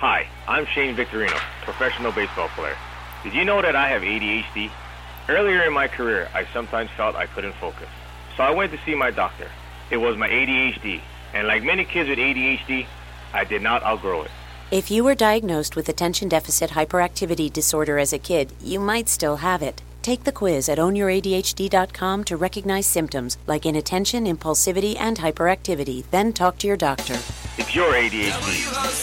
Hi, I'm Shane Victorino, professional baseball player. Did you know that I have ADHD? Earlier in my career, I sometimes felt I couldn't focus. So I went to see my doctor. It was my ADHD. And like many kids with ADHD, I did not outgrow it. If you were diagnosed with attention deficit hyperactivity disorder as a kid, you might still have it. Take the quiz at ownYourADHD.com to recognize symptoms like inattention, impulsivity, and hyperactivity. Then talk to your doctor. It's your ADHD.